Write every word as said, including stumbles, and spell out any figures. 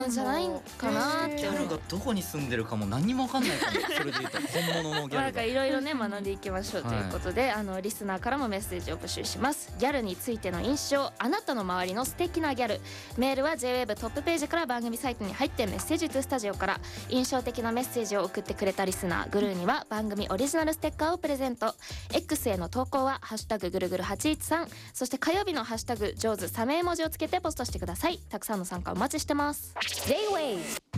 じゃないかなってギャルがどこに住んでるかも何にも分かんないかも。それで言うと本物のギャルが、 まあ、なんかいろいろね学んでいきましょうということで、はい、あのリスナーからもメッセージを募集します。ギャルについての印象、あなたの周りの素敵なギャル、メールは ジェイウェーブ トップページから番組サイトに入ってメッセージトゥスタジオから。印象的なメッセージを送ってくれたリスナーグルーには番組オリジナルステッカーをプレゼント。 X への投稿はハッシュタグぐるぐるはちいちさん、そして火曜日のハッシュタグ上手サメ絵文字をつけてポストしてください。たくさんの参加お待ちしてます。 ジェイウェーブ